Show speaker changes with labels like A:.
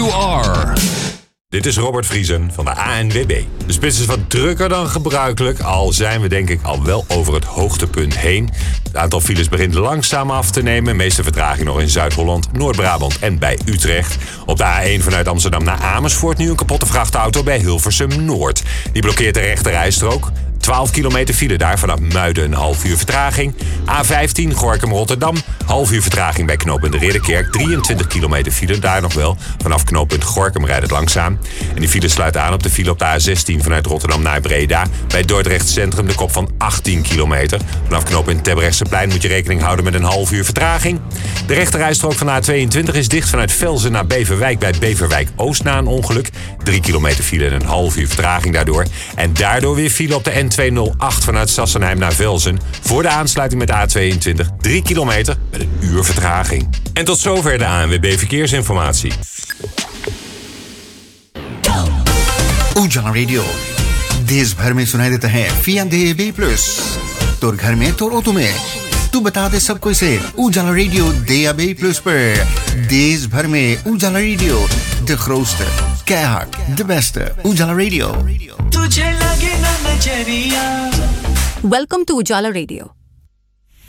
A: You Are. Dit is Robert Vriesen van de ANWB. De spits is wat drukker dan gebruikelijk, al zijn we denk ik al wel over het hoogtepunt heen. Het aantal files begint langzaam af te nemen. Meeste vertraging nog in Zuid-Holland, Noord-Brabant en bij Utrecht. Op de A1 vanuit Amsterdam naar Amersfoort nu een kapotte vrachtauto bij Hilversum Noord. Die blokkeert de rechterrijstrook. 12 kilometer file daar vanaf Muiden, een half uur vertraging. A15 Gorinchem-Rotterdam, half uur vertraging bij knooppunt Ridderkerk. 23 kilometer file daar nog wel. Vanaf knooppunt Gorinchem rijdt het langzaam. En die file sluit aan op de file op de A16 vanuit Rotterdam naar Breda. Bij Dordrecht Centrum de kop van 18 kilometer. Vanaf knooppunt Terbrechtseplein moet je rekening houden met een half uur vertraging. De rechterrijstrook van de A22 is dicht vanuit Velzen naar Beverwijk bij Beverwijk Oost na een ongeluk. 3 kilometer file en een half uur vertraging daardoor. En daardoor weer file op de N208 vanuit Sassenheim naar Velzen. Voor de aansluiting met A22 3 kilometer met een uur vertraging. En tot zover de ANWB Verkeersinformatie.
B: उजाला रेडियो देश भर में सुनाई देता है DAB+. तो घर में तो रो तुम्हें तू बता दे सबको इसे उजाला रेडियो DAB+ पर देश भर में उजाला radio de grootste keihard de beste उजाला रेडियो
C: तुझे लगे ना नजरिया.
D: Welcome to Ujala Radio.